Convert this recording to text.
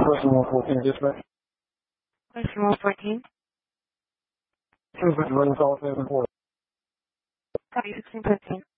Question 114, dispatch. Question 114. Dispatch, running call 7 4. Copy 1615.